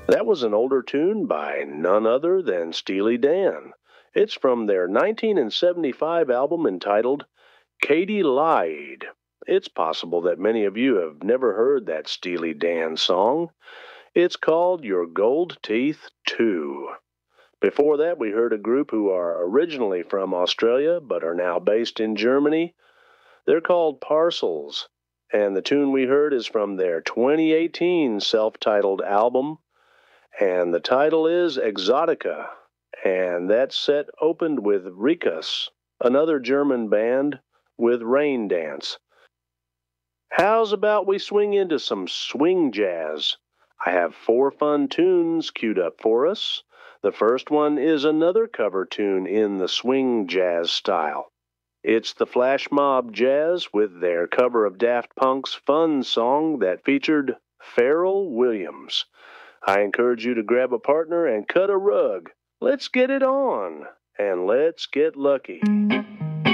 That was an older tune by none other than Steely Dan. It's from their 1975 album entitled Katy Lied. It's possible that many of you have never heard that Steely Dan song. It's called Your Gold Teeth 2. Before that, we heard a group who are originally from Australia but are now based in Germany. They're called Parcels, and the tune we heard is from their 2018 self-titled album, and the title is Exotica, and that set opened with Rikas, another German band, with Rain Dance. How's about we swing into some swing jazz? I have four fun tunes queued up for us. The first one is another cover tune in the swing jazz style. It's the Flash Mob Jazz with their cover of Daft Punk's fun song that featured Pharrell Williams. I encourage you to grab a partner and cut a rug. Let's get it on, and let's get lucky.